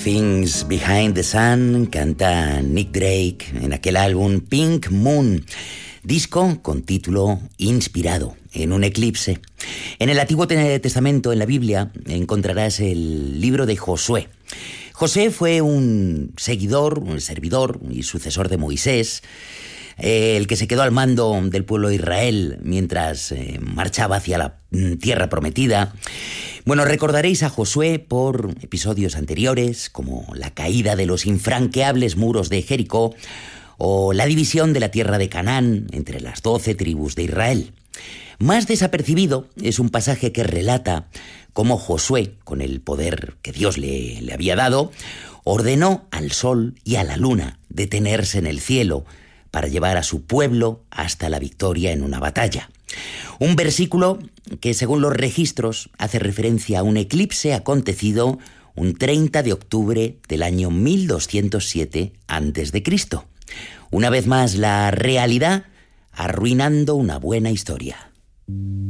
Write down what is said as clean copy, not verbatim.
Things Behind the Sun canta Nick Drake en aquel álbum Pink Moon, disco con título inspirado en un eclipse. En el Antiguo Testamento, en la Biblia, encontrarás el libro de Josué. Josué fue un seguidor, un servidor y sucesor de Moisés, el que se quedó al mando del pueblo de Israel mientras marchaba hacia la tierra prometida. Bueno, recordaréis a Josué por episodios anteriores, como la caída de los infranqueables muros de Jericó o la división de la tierra de Canaán entre las 12 tribus de Israel. Más desapercibido es un pasaje que relata cómo Josué, con el poder que Dios le había dado, ordenó al sol y a la luna detenerse en el cielo para llevar a su pueblo hasta la victoria en una batalla. Un versículo que, según los registros, hace referencia a un eclipse acontecido un 30 de octubre del año 1207 a.C. Una vez más, la realidad arruinando una buena historia.